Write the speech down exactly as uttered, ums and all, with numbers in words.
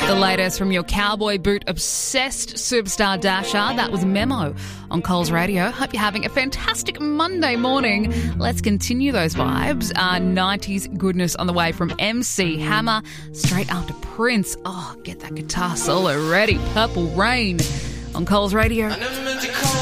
The latest from your cowboy boot obsessed superstar Dasher. That was Memo on Coles Radio. Hope you're having a fantastic Monday morning. Let's continue those vibes. Uh, nineties goodness on the way from M C Hammer. Straight after Prince. Oh, get that guitar solo ready. Purple Rain on Coles Radio.